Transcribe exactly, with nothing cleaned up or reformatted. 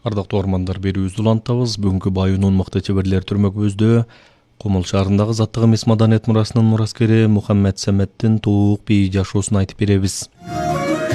Ардактуу ормандар берүүбүздү улантабыз. Бүгүнкү Байынын мыкты чеберлер түрмөгүбүздө Кумул шаарындагы заттык эмес маданият мурасынын мураскери Мухаммед Саметтин туук бий жашоосун айтып беребиз.